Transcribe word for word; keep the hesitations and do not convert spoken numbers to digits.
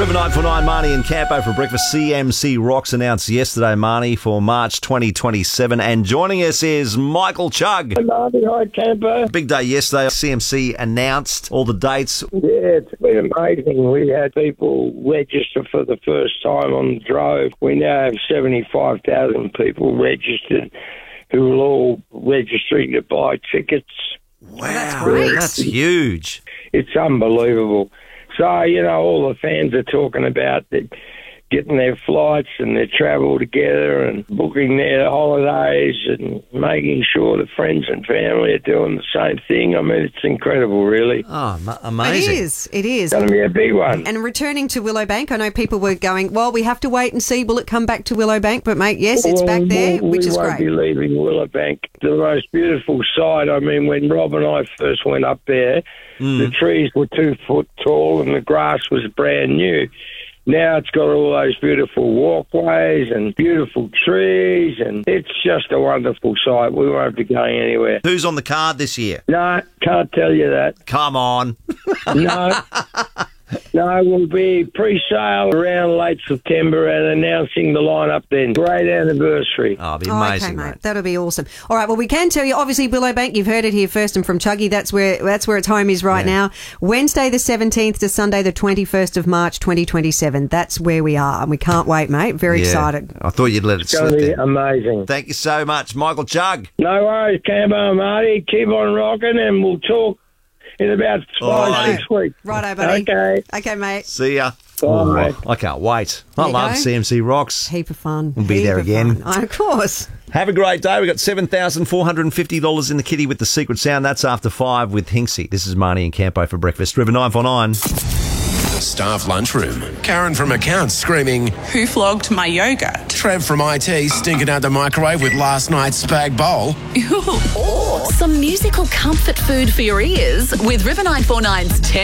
River nine four nine, Marnie and Campo for breakfast. C M C Rocks announced yesterday, Marnie, for March twenty twenty-seven. And joining us is Michael Chugg. Marnie, hi, Campo. Big day yesterday. C M C announced all the dates. Yeah, it's been amazing. We had people register for the first time on the drove. We now have seventy-five thousand people registered who are all registering to buy tickets. Wow, that's great. That's huge. It's unbelievable. So, you know, all the fans are talking about the, getting their flights and their travel together and booking their holidays and making sure the friends and family are doing the same thing. I mean, it's incredible, really. Oh, ma- amazing. It is. It is. It's going to be a big one. And returning to Willowbank, I know people were going, well, we have to wait and see. Will it come back to Willowbank? But, mate, yes, it's Well, back there, we, which we is won't great. be leaving Willowbank. The most beautiful sight. I mean, when Rob and I first went up there, Mm. the trees were two foot tall and the grass was brand new. Now it's got all those beautiful walkways and beautiful trees, and it's just a wonderful sight. We won't be going anywhere. Who's on the card this year? No, can't tell you that. Come on. No. No, we'll be pre-sale around late September and announcing the lineup then. Great anniversary. Oh, it'll be Oh, amazing, okay, mate. mate. That'll be awesome. All right, well, we can tell you, obviously, Willowbank, you've heard it here first and from Chuggy. That's where that's where its home is right Yeah. now. Wednesday the seventeenth to Sunday the twenty-first of March twenty twenty-seven. That's where we are, and we can't wait, mate. Very Yeah. excited. I thought you'd let it It's going slip to be there. amazing. Thank you so much, Michael Chugg. No worries, Cambo and Marty. Keep on rocking and we'll talk in about five, Alrighty. six weeks. Righto, buddy. Okay. Okay, mate. See ya. Bye. Oh, I can't wait. I There you love go. C M C Rocks. Heap of fun. We'll be Heap there of again. fun. Of course. Have a great day. We've got seven thousand four hundred fifty dollars in the kitty with the secret sound. That's after five with Hinksy. This is Marnie and Campo for breakfast. River nine four nine. Staff lunchroom. Karen from accounts screaming. Who flogged my yogurt? Trev from I T stinking out the microwave with last night's spag bowl. Ew. Or some musical comfort food for your ears with River nine four nine's ten